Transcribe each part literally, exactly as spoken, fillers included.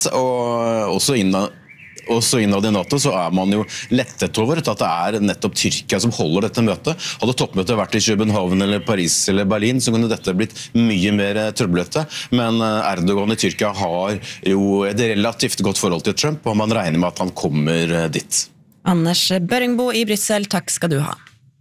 og også innad, også innad i NATO så er man jo lettet over at det er nettopp Tyrkia som holder dette møtet. Hadde toppmøtet vært i København eller Paris eller Berlin, så kunne dette blitt mye mer trøblete. Men Erdogan i Tyrkia har jo et relativt godt forhold til Trump, og man regner med at han kommer dit. Anders Børingbo i Bryssel, takk skal du ha.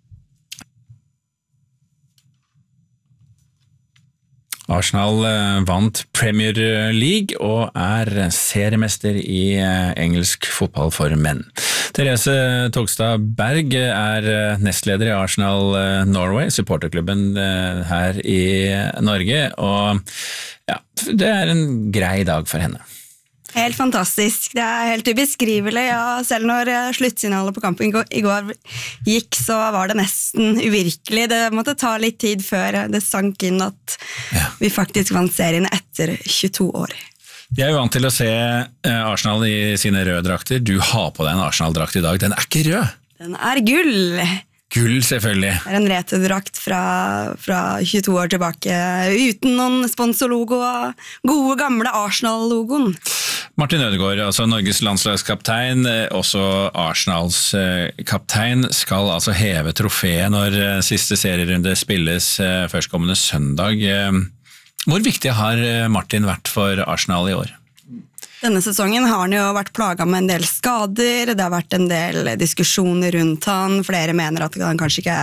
Arsenal vant Premier League og er seriemester i engelsk fotball for menn. Therese Togstad Berg er nestleder i Arsenal Norway, supporterklubben her i Norge, og ja, det er en grei dag for henne. Helt fantastisk, det er helt ubeskrivelig, ja, selv når sluttsignalet på kampen i går gikk, så var det nesten uvirkelig. Det måtte ta litt tid før det sank inn at ja. Vi faktisk vant serien etter tjueto år. Jeg er jo vant til å se Arsenal i sine røde drakter. Du har på deg en Arsenal-drakt i dag, den er ikke rød. Den er gull. Gull, selvfølgelig. Det er en returdrakt fra, fra tjueto år tilbake, uten noen sponsorlogo, gode gamle Arsenal-logoen. Martin Ødegaard, altså Norges landslagskaptein, også Arsenals kaptein, skal altså heve trofeet når siste serierunde spilles førstkommende søndag. Hvor viktig har Martin vært for Arsenal i år? Denne sesongen har han jo vært plaget med en del skader, det har vært en del diskusjoner rundt han, flere mener at han kanskje ikke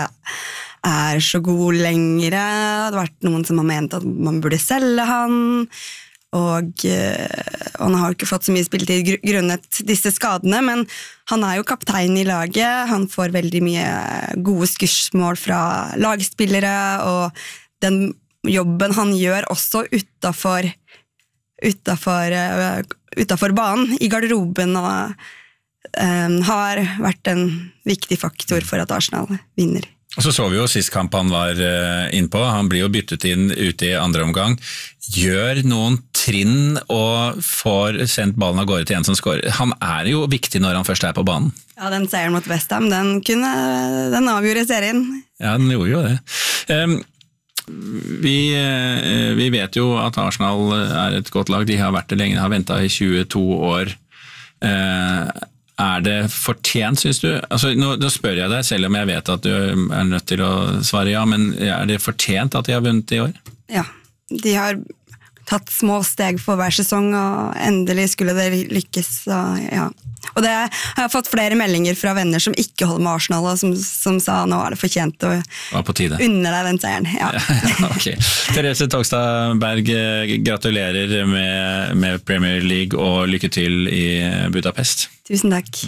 er så god lenger, det har vært noen som har ment at man burde selge han, og øh, han har ikke fått så mye spilletid grunnet disse skadene, men han er jo kaptein i laget, han får veldig mye gode skursmål fra lagspillere, og den jobben han gjør også utenfor, utenfor, uh, utenfor banen, i garderoben, og uh, har vært en viktig faktor for at Arsenal vinner. Og så så vi jo sist kamp han var innpå, han blir jo byttet inn ute i andre omgang, gjør noen trinn og får sendt ballen av gårde til en som skårer. Han er jo viktig når han først er på banen. Ja, den seieren mot West Ham, den kunne, den avgjorde serien. Ja, den gjorde jo det. Um, vi, vi vet jo at Arsenal er et godt lag, de har vært det lenge, de har ventet i tjueto år. Uh, Er det fortjent, synes du? Altså, nå, nå spør jeg deg, selv om jeg vet at du er nødt til å svare ja, men er det fortjent at de har vunnet i år? Ja, de har tatt små steg for hver sesong, og endelig skulle det lykkes. Så, ja. Og det har jeg fått flere meldinger fra venner som ikke holder med Arsenal, og som, som sa nå er det fortjent å unne deg den seieren. Ja. Okay. Therese Togstad Berg, gratulerer med, med Premier League og lykke til i Budapest. Tusen takk.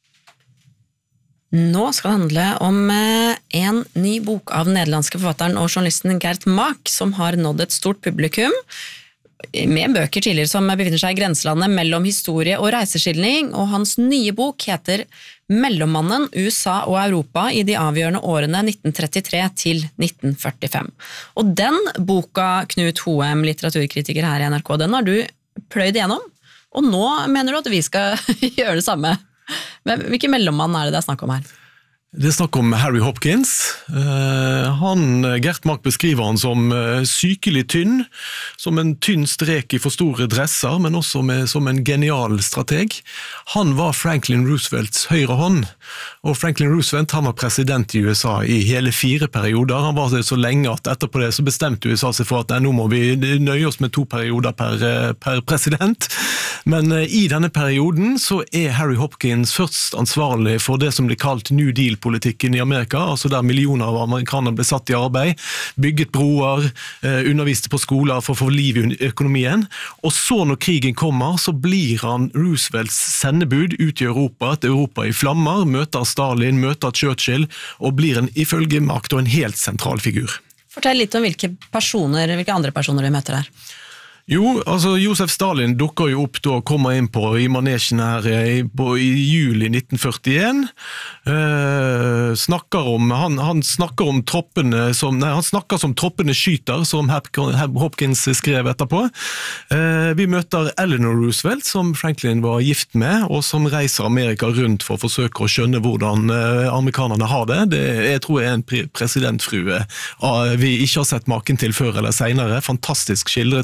Nå skal det handle om en ny bok av den nederlandske forfatteren og journalisten Gert Mak, som har nådd et stort publikum, med bøker tidligere som befinner seg i grenselandet mellom historie og reiseskildring, og hans nye bok heter Mellommannen, U S A og Europa i de avgjørende årene nitten trettitre til nitten førtifem. Og den boka, Knut Hoem, litteraturkritiker her i N R K, den har du pløyd igjennom, og nå mener du at vi skal gjøre det samme. Men hvilken mellommann er det det er snakk om her? Det er snakk om Harry Hopkins. Uh, han, Gert Mak beskriver han som uh, sykelig tynn, som en tynn strek i for store dresser, men også med, som en genial strateg. Han var Franklin Roosevelts høyre hånd, og Franklin Roosevelt han var president i U S A i hele fire perioder. Han var det så lenge at etterpå det så bestemte U S A seg for at nei, nå må vi nøye oss med to perioder per, per president. Men uh, i denne perioden så er Harry Hopkins først ansvarlig for det som blir kalt New Deal politikken i Amerika, altså der millioner av amerikanere ble satt i arbeid, bygget broer, eh, underviste på skoler for å få liv i økonomien, og så når krigen kommer, så blir han Roosevelts sendebud ut i Europa, et Europa i flammer, møter Stalin, møter Churchill, og blir en ifølge Mak en helt sentral figur. Fortell litt om hvilke personer, hvilke andre personer vi møter her. Jo, altså Josef Stalin dukker jo opp da og kommer inn på i manesjen her i, på, i juli nitten førtien. Eh, snakker om, han, han snakker om troppene som, nei, han snakker som troppene skyter, som Hopkins skrev etterpå. Eh, vi møter Eleanor Roosevelt, som Franklin var gift med, og som reiser Amerika rundt for å forsøke å skjønne hvordan eh, amerikanerne har det. Det jeg tror jeg er en pre presidentfrue vi ikke har sett maken til før eller senere. Fantastisk skildret i boken.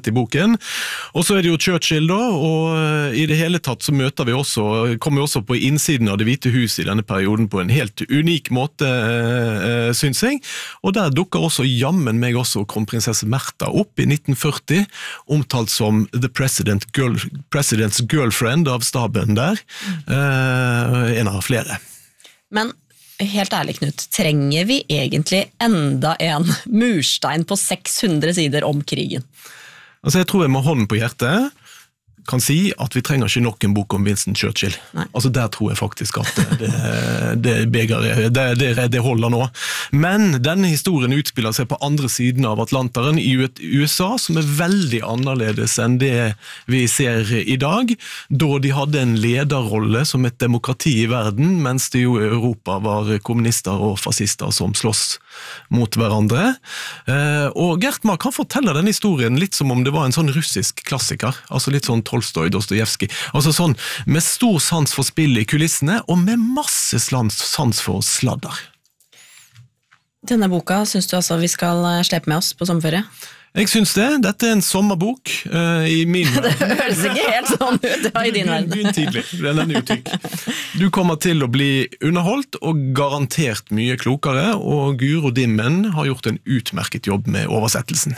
London. Og så er det jo Churchill da, og i det hele tatt så møter vi også, kommer vi også på innsiden av det hvite hus i denne perioden på en helt unik måte, synes jeg. Og der dukker også jammen meg også kronprinsesse Märtha opp i nitten førti, omtalt som The President Girl, President's Girlfriend av staben der, uh, en av flere. Men helt ærlig, Knut, trenger vi egentlig enda en murstein på seks hundre sider om krigen? Altså, jeg tror jeg med hånden på hjertet kan si at vi trenger ikke nok en bok om Winston Churchill. Nei. Altså, der tror jeg faktisk at det, det, begeret, det, det, det holder nå. Men denne historien utspiller seg på andre siden av Atlanteren i U S A, som er veldig annerledes enn det vi ser i dag, da de hadde en lederrolle som et demokrati i verden, mens det jo i Europa var kommunister og fascister som slåss mot hverandre. Og Gert Mak kan fortelle denne historien litt som om det var en sånn russisk klassiker, altså litt sånn Tolstoy, Dostojevskij, altså sånn med stor sans for spill i kulissene, og med masse sans for sladder. Denne boka synes du altså vi skal slepe med oss på sommerferie? Jeg synes det. Dette er en sommerbok uh, i min Det høres ikke helt sånn ut ja, i din verden. Begynn tidlig, den er utykk. Du kommer til å bli underholdt og garantert mye klokere, og Guro Dimmen har gjort en utmerket jobb med oversettelsen.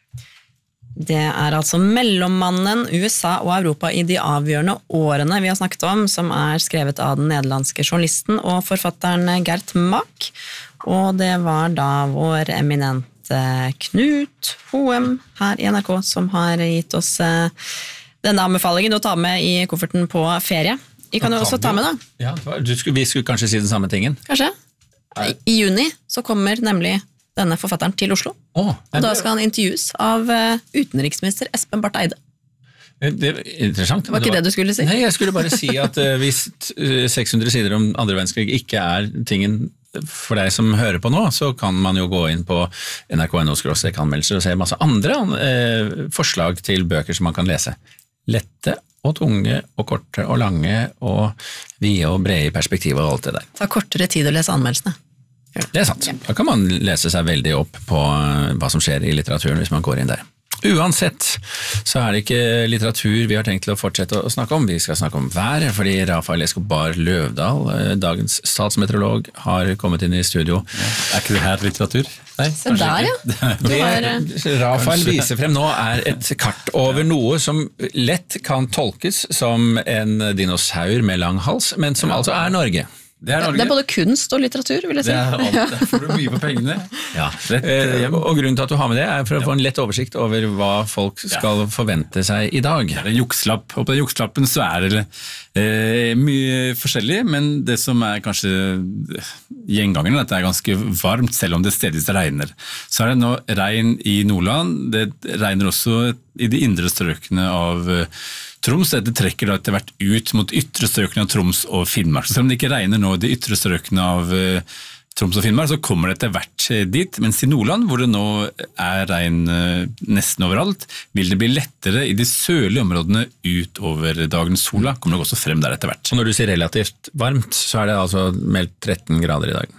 Det er altså Mellommannen, U S A og Europa i de avgjørende årene vi har snakket om, som er skrevet av den nederlandske journalisten og forfatteren Gert Mak. Og det var da vår eminente Knut Hoem her i N R K som har gitt oss denne anbefalingen å ta med i kofferten på ferie. Vi kan jo også ta med da. Ja, du skulle, vi skulle kanskje si den samme tingen. Kanskje. I juni så kommer nemlig denne forfatteren til Oslo, oh, og da skal han intervjues av utenriksminister Espen Barth Eide. Det er interessant. Det var ikke det, det du skulle si? Nei, jeg skulle bare si at hvis seks hundre sider om andre verdenskrig ikke er tingen for deg som hører på nå, så kan man jo gå inn på N R K N O skråstrek anmeldelser og se masse andre eh, forslag til bøker som man kan lese. Lette og tunge og korte og lange og vide og brede i perspektiv og alt det der. Ta kortere tid å lese anmeldelsene. Det er sant. Da kan man lese seg veldig opp på hva som skjer i litteraturen hvis man går inn der. Uansett så er det ikke litteratur vi har tenkt til å fortsette å snakke om. Vi skal snakke om været, fordi Rafael Escobar Løvdahl, dagens statsmeteorolog, har kommet inn i studio. Ja, er ikke det her litteratur? Nei, Se der, ja. Det Rafael viser frem nå er et kart over noe som lett kan tolkes som en dinosaur med lang hals, men som altså er Norge. Det er, det er både kunst og litteratur, vil jeg si. Det er alt, der får du mye på pengene. Ja, eh, og grunnen til at du har med det er for å få en lett oversikt over hva folk skal ja. forvente seg i dag. Det er en jukslapp, og på den jukslappen så er det eh, mye forskjellig, men det som er kanskje gjengangeren er at det er ganske varmt, selv om det stedvis regner. Så er det nå regn i Nordland, det regner også i de indre strøkene av Troms. Dette trekker da etter hvert ut mot ytre strøkene av Troms og Finnmark. Så selv om det ikke regner nå i de ytre strøkene av Troms og Finnmark, så kommer det etter hvert dit. Mens i Nordland, hvor det nå er regn nesten overalt, vil det bli lettere i de sørlige områdene utover dagens sola. Kommer det også frem der etter hvert. Og når du sier relativt varmt, så er det altså meldt tretten grader i dag.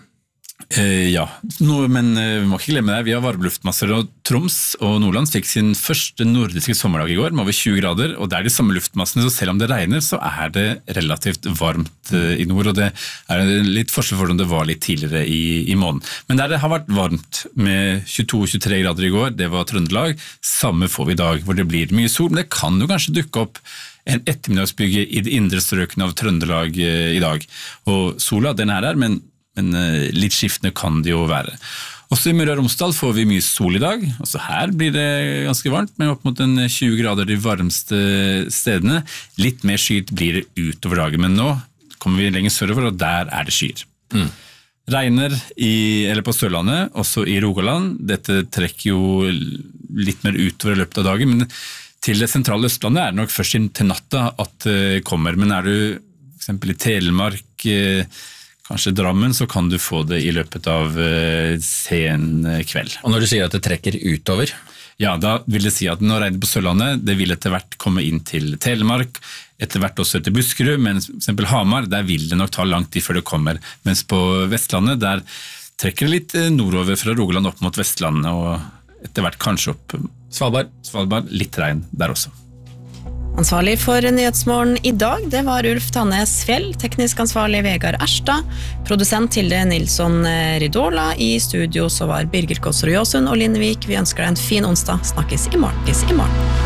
Eh, ja, no, men eh, vi må ikke glemme det. Vi har varmeluftmasser, og Troms og Nordland fikk sin første nordiske sommerdag i går med over tjue grader, og det er de samme luftmassene, så selv om det regner, så er det relativt varmt eh, i nord, og det er litt forskjell for om det var litt tidligere i, i måneden. Men der det har vært varmt med tjueto til tjuetre grader i går, det var Trøndelag, samme får vi i dag, hvor det blir mye sol, men det kan jo kanskje dukke opp en ettermiddagsbygge i det indre strøkene av Trøndelag eh, i dag. Og sola, den er der, men men litt skiftende kan det jo være. Også i Møre og Romsdal får vi mye sol i dag. Også her blir det ganske varmt, med opp mot en tjue grader de varmeste stedene. Litt mer skyet blir det utover dagen, men nå kommer vi lenger sørover, og der er det skyer. Mm. Regner i, eller på Sørlandet, også i Rogaland. Dette trekker jo litt mer utover i løpet av dagen, men til det sentrale Østlandet er det nok først til natta at det kommer. Men er du for eksempel i Telemark, kanskje Drammen, så kan du få det i løpet av uh, sen kveld. Og når du sier at det trekker utover? Ja, da vil det si at når regnet på Sørlandet, det vil etter hvert komme inn til Telemark, etter hvert også til Buskerud, men for eksempel Hamar, der vil det nok ta lang tid før det kommer. Mens på Vestlandet, der trekker det litt nordover fra Rogaland opp mot Vestlandet, og etter hvert kanskje opp Svalbard, Svalbard, litt regn der også. Ansvarlig for Nyhetsmorgen i dag, det var Ulf Tannes Fjell, teknisk ansvarlig Vegard Erstad, produsent Hilde Nilsson Ridola, i studio så var Birgit Gåsrud Jåsund og Linnevik. Vi ønsker deg en fin onsdag, snakkes i morgen, i morgen.